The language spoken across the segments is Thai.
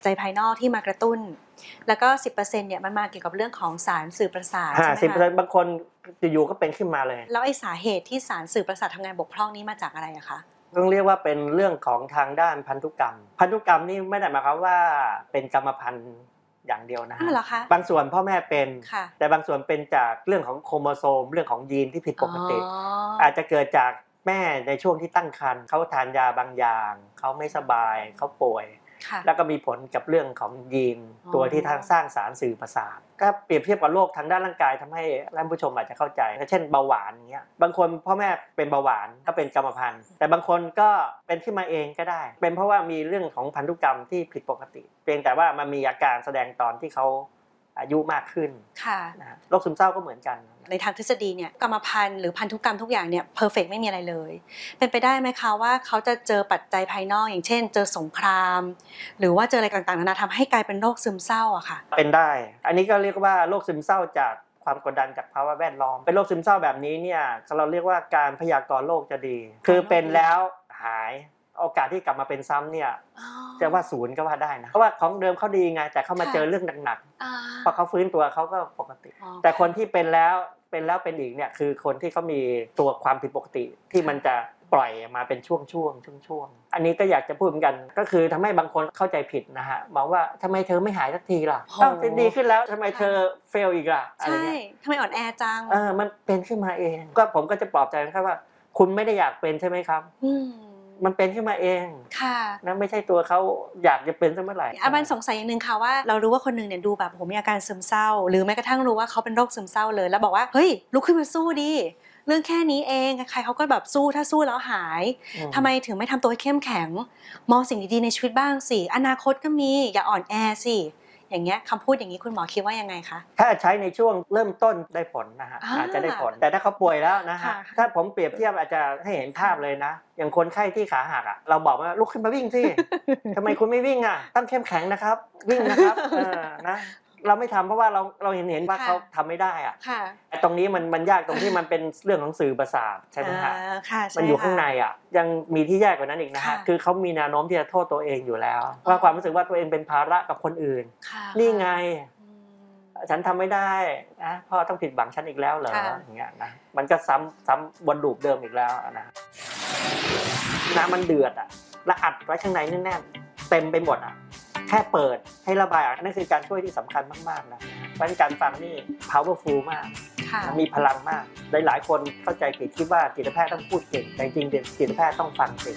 ใจภายนอกที่มากระตุ้นแล้วก็ 10% เนี่ยมันมาเกี่ยวกับเรื่องของสารสื่อประสาทใช่ไหมคะ 10%บางคนอยู่ๆก็เป็นขึ้นมาเลยแล้วไอ้สาเหตุที่สารสื่อประสาททำงานบกพร่องนี้มาจากอะไรอะคะต้องเรียกว่าเป็นเรื่องของทางด้านพันธุกรรมนี่ไม่ได้หมายความว่าเป็นกรรมพันธุ์อย่างเดียวนะบางส่วนพ่อแม่เป็นแต่บางส่วนเป็นจากเรื่องของโครโมโซมเรื่องของยีนที่ผิดปกติอาจจะเกิดจากแม่ในช่วงที่ตั้งครรภ์เขาทานยาบางอย่างเขาไม่สบายเขาป่วยแล้วก็มีผลกับเรื่องของยีนตัวที่ทางสร้างสารสื่อประสาทก็เปรียบเทียบกับโรคทางด้านร่างกายทำให้ท่านผู้ชมอาจจะเข้าใจเช่นเบาหวานอย่างเงี้ยบางคนพ่อแม่เป็นเบาหวานก็เป็นกรรมพันธุ์แต่บางคนก็เป็นขึ้นมาเองก็ได้เป็นเพราะว่ามีเรื่องของพันธุกรรมที่ผิดปกติเพียงแต่ว่ามันมีอาการแสดงตอนที่เขาอายุมากขึ้นโรคซึมเศร้าก็เหมือนกันในทางทฤษฎีเนี่ยกรรมพันธุ์หรือพันธุกรรมทุกอย่างเนี่ยเพอร์เฟกต์ไม่มีอะไรเลยเป็นไปได้ไหมคะว่าเขาจะเจอปัจจัยภายนอกอย่างเช่นเจอสงครามหรือว่าเจออะไรต่างๆนานาทำให้กลายเป็นโรคซึมเศร้าอะค่ะเป็นได้อันนี้ก็เรียกว่าโรคซึมเศร้าจากความกดดันจากภาวะแวดล้อมเป็นโรคซึมเศร้าแบบนี้เนี่ยเราเรียกว่าการพยากรณ์โรคจะดีคือเป็นแล้วหายโอกาสที่กลับมาเป็นซ้ำเนี่ยจะว่าศูนย์ก็ว่าได้นะเพราะว่าของเดิมเขาดีไงแต่เขามาเจอเรื่องหนักๆพอเขาฟื้นตัวเขาก็ปกติแต่คนที่เป็นแล้วเป็นอีกเนี่ยคือคนที่เขามีตัวความผิดปกติที่มันจะปล่อยมาเป็นช่วงอันนี้ก็อยากจะพูดเหมือนกันก็คือทำให้บางคนเข้าใจผิดนะฮะบอกว่าทำไมเธอไม่หายสักทีล่ะต้องดีขึ้นแล้วทำไมเธอเฟลอีกล่ะอะไรเงี้ยทำไมอ่อนแอจังมันเป็นขึ้นมาเองก็ผมก็จะปลอบใจนะครับว่าคุณไม่ได้อยากเป็นใช่ไหมครับมันเป็นขึ้นมาเองค่ะนะไม่ใช่ตัวเขาอยากจะเป็นซะเมื่อไหร่บันสงสัยอย่างนึงค่ะว่าเรารู้ว่าคนนึงเนี่ยดูแบบผมมีอาการซึมเศร้าหรือแม้กระทั่งรู้ว่าเขาเป็นโรคซึมเศร้าเลยแล้วบอกว่าเฮ้ยลุกขึ้นมาสู้ดิเรื่องแค่นี้เองใครเขาก็แบบสู้ถ้าสู้แล้วหายทำไมถึงไม่ทำตัวให้เข้มแข็งมองสิ่งดีๆในชีวิตบ้างสิอนาคตก็มีอย่าอ่อนแอสิอย่างเงี้ยคำพูดอย่างนี้คุณหมอคิดว่ายังไงคะถ้าใช้ในช่วงเริ่มต้นได้ผลนะฮะอาจจะได้ผลแต่ถ้าเขาป่วยแล้วนะฮะถ้าผมเปรียบเทียบอาจจะให้เห็นภาพเลยนะอย่างคนไข้ที่ขาหักอ่ะเราบอกว่าลุกขึ้นมาวิ่งสิทำไมคุณไม่วิ่งอ่ะต้องเข้มแข็งนะครับวิ่งนะครับนะเราไม่ทำเพราะว่าเราเห็นว่าเขาทำไม่ได้อ่ะตรงนี้มันยากตรงที่มันเป็นเรื่องของสื่อประสาทใช่ไหมฮะมันอยู่ข้างในอ่ะยังมีที่แย่กว่านั้นอีกนะฮะคือเขามีแนวโน้มที่จะโทษตัวเองอยู่แล้วว่าความรู้สึกว่าตัวเองเป็นภาระกับคนอื่นนี่ไงฉันทำไม่ได้นะพ่อต้องผิดหวังฉันอีกแล้วเหรออย่างเงี้ยนะมันก็ซ้ำวนลูปเดิมอีกแล้วนะน้ำมันเดือดอ่ะแล้วอัดไว้ข้างในแน่นๆเต็มไปหมดอ่ะแค่เปิดให้ระบายนั่นคือการช่วยที่สำคัญมากๆนะเพราะการฟังนี่ powerful มากมีพลังมากหลายๆคนเข้าใจผิดคิดว่าจิตแพทย์ต้องพูดเก่งแต่จริงๆจิตแพทย์ต้องฟังเก่ง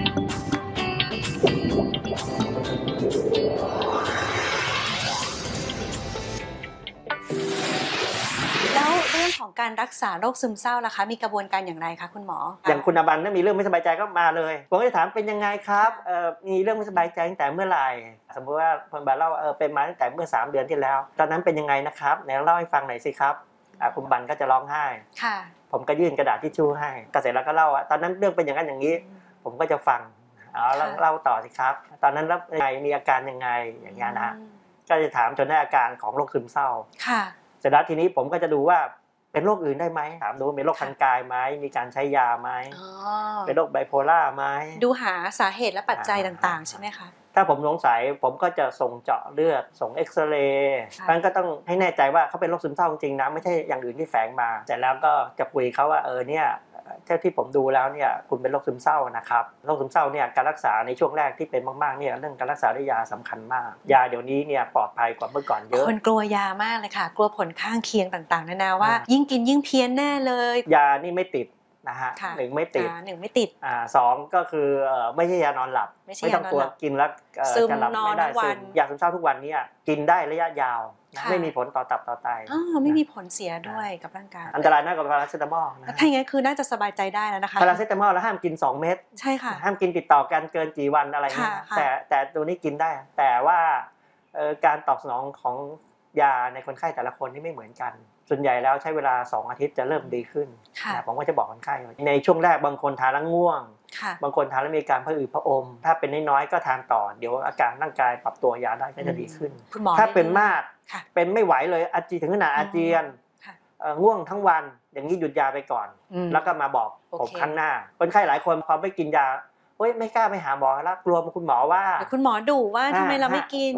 แล้วเรื่องของการรักษาโรคซึมเศร้าล่ะคะมีกระบวนการอย่างไรคะคุณหมออย่างคุณอบันถ้ามีเรื่องไม่สบายใจก็มาเลยผมก็จะถามเป็นยังไงครับมีเรื่องไม่สบายใจตั้งแต่เมื่อไหร่สมมติว่าคนบันเล่าว่าเป็นมาตั้งแต่เมื่อ3 เดือนที่แล้วตอนนั้นเป็นยังไงนะครับไหนเล่าให้ฟังหน่อยสิครับคุณบันก็จะร้องไห้ผมก็ยื่นกระดาษทิชชู่ให้ก็เสร็จแล้วก็เล่าว่าตอนนั้นเรื่องเป็นอย่างนั้นอย่างนี้ผมก็จะฟังเล่าต่อสิครับตอนนั้นแล้วมีอาการยังไงอย่างเงี้ยนะก็จะถามจนได้อาการของโรคซึมเศร้าเสร็จแล้วทีนี้ผมก็จะดูว่าเป็นโรคอื่นได้ไหมถามดูเป็นโรคทางกายไหมมีการใช้ยาไหมเป็นโรคไบโพล่าไหมดูหาสาเหตุและปัจจัยต่างๆใช่ไหมคะถ้าผมสงสัยผมก็จะส่งเจาะเลือดส่งเอ็กซเรย์มันก็ต้องให้แน่ใจว่าเขาเป็นโรคซึมเศร้าจริงนะไม่ใช่อย่างอื่นที่แฝงมาแต่แล้วก็จะคุยเขาว่าเนี่ยเท่าที่ผมดูแล้วเนี่ยคุณเป็นโรคซึมเศร้านะครับโรคซึมเศร้าเนี่ยการรักษาในช่วงแรกที่เป็นมากๆเนี่ยเรื่องการรักษาด้วยยาสำคัญมากยาเดี๋ยวนี้เนี่ยปลอดภัยกว่าเมื่อก่อนเยอะคนกลัวยามากเลยค่ะกลัวผลข้างเคียงต่างๆนานาว่ายิ่งกินยิ่งเพี้ยนแน่เลยยานี่ไม่ติดนะฮะ1ไม่ติด2ก็คือไม่ใช่ยานอนหลับไม่ต้องกลัวกินแล้วจะหลับไม่ได้ซึมยาซึมเศร้าทุกวันนี้กินได้ระยะยาวไม่มีผลต่อตับต่อไตไม่มีผลเสียด้วยกับร่างกายอันตรายมากกว่าพาราเซตามอลนะถ้าอย่างนั้นคือน่าจะสบายใจได้แล้วนะคะพาราเซตามอลแล้วห้ามกิน2 เม็ดใช่ค่ะห้ามกินติดต่อกันเกินกี่วันอะไรเงี้ยแต่ตัวนี้กินได้แต่ว่าการตอบสนองของยาในคนไข้แต่ละคนนี่ไม่เหมือนกันส่วนใหญ่แล้วใช้เวลา2 อาทิตย์จะเริ่มดีขึ้นผมก็จะบอกคนไข้ในช่วงแรกบางคนทานแล้วง่วงบางคนทานแล้วมีการผะอืดผะอมถ้าเป็นน้อยๆก็ทานต่อเดี๋ยวอาการร่างกายปรับตัวยาได้ก็จะดีขึ้นถ้าเป็นมากเป็นไม่ไหวเลยอาเจียนถึงขนาดอาเจียนง่วงทั้งวันอย่างนี้หยุดยาไปก่อนแล้วก็มาบอกผมครั้งหน้าคนไข้หลายคนพอไม่กินยาเฮ้ยไม่กล้าไปหาหมอแล้วกลัวคุณหมอว่าเดี๋ยวคุณหมอดุว่าทำไมเราไม่กิน